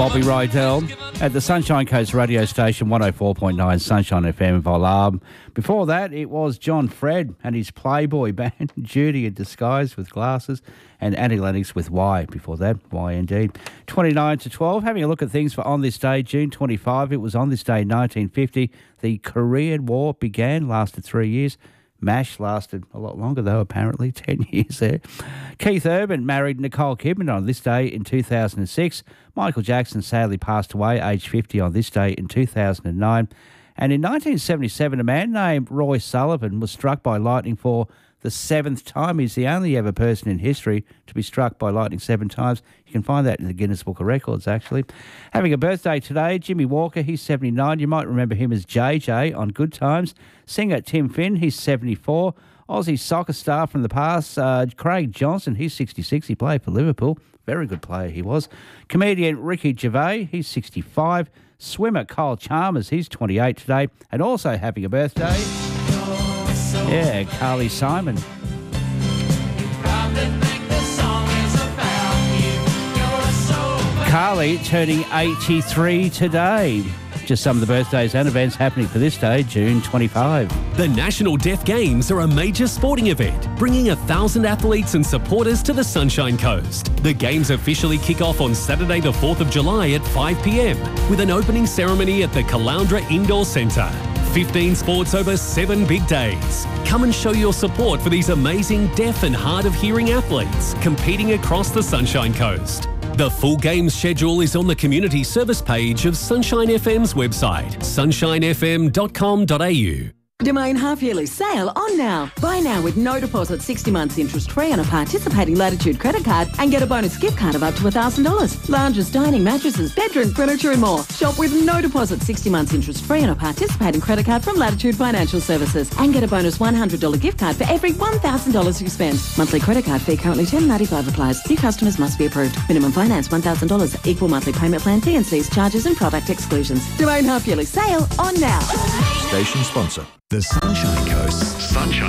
Bobby Rydell at the Sunshine Coast radio station, 104.9 Sunshine FM Volam. Before that, it was John Fred and his Playboy band, Judy in Disguise with Glasses, and Annie Lennox with Why. Before that, Why indeed. 29 to 12, having a look at things for on this day, June 25. It was on this day, 1950. The Korean War began, lasted 3 years. MASH lasted a lot longer, though, apparently, 10 years there. Keith Urban married Nicole Kidman on this day in 2006. Michael Jackson sadly passed away, aged 50, on this day in 2009. And in 1977, a man named Roy Sullivan was struck by lightning for the 7th time. He's the only ever person in history to be struck by lightning 7 times. You can find that in the Guinness Book of Records, actually. Having a birthday today, Jimmy Walker, he's 79. You might remember him as JJ on Good Times. Singer Tim Finn, he's 74. Aussie soccer star from the past, Craig Johnson, he's 66. He played for Liverpool. Very good player he was. Comedian Ricky Gervais, he's 65. Swimmer Kyle Chalmers, he's 28 today. And also having a birthday, yeah, Carly Simon. Carly turning 83 today. Just some of the birthdays and events happening for this day, June 25. The National Deaf Games are a major sporting event, bringing 1,000 athletes and supporters to the Sunshine Coast. The Games officially kick off on Saturday the 4th of July at 5 p.m, with an opening ceremony at the Caloundra Indoor Centre. 15 sports over 7 big days. Come and show your support for these amazing deaf and hard of hearing athletes competing across the Sunshine Coast. The full games schedule is on the community service page of Sunshine FM's website, sunshinefm.com.au. Domain half-yearly sale on now. Buy now with no deposit, 60 months interest-free on a participating Latitude credit card and get a bonus gift card of up to $1,000. Lounges, dining, mattresses, bedroom furniture and more. Shop with no deposit, 60 months interest-free on a participating credit card from Latitude Financial Services and get a bonus $100 gift card for every $1,000 you spend. Monthly credit card fee currently $10.95 applies. New customers must be approved. Minimum finance $1,000. Equal monthly payment plan, T&Cs, charges and product exclusions. Domain half-yearly sale on now. Station sponsor. The Sunshine Coast. Sunshine